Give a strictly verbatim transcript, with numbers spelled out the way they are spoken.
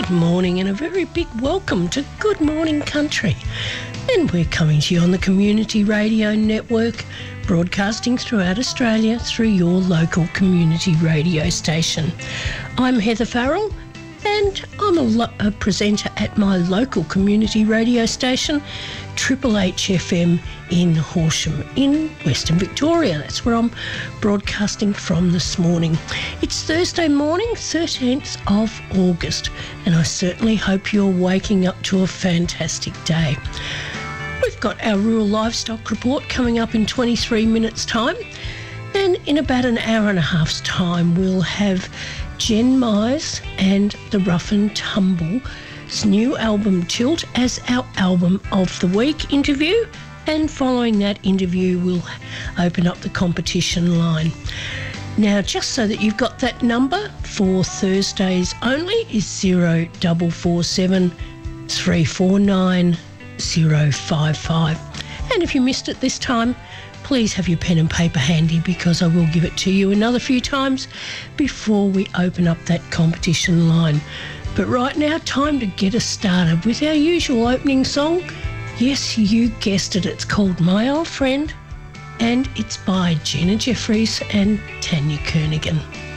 good morning and a very big welcome to Good Morning Country. And we're coming to you on the Community Radio Network, broadcasting throughout Australia through your local community radio station. I'm Heather Farrell and I'm a, lo- a presenter at my local community radio station, Triple H F M in Horsham in Western Victoria. That's where I'm broadcasting from this morning. It's Thursday morning, thirteenth of August, and I certainly hope you're waking up to a fantastic day. We've got our rural livestock report coming up in twenty-three minutes time, and in about an hour and a half's time we'll have Jen Myers and the Rough and Tumble's new album Tilt as our album of the week interview, and following that interview we'll open up the competition line. Now, just so that you've got that number for Thursdays only is zero four four seven three four nine zero five five. And if you missed it this time, please have your pen and paper handy because I will give it to you another few times before we open up that competition line. But right now, time to get us started with our usual opening song. Yes, you guessed it, it's called My Old Friend, and it's by Gina Jeffries and Tanya Kernaghan.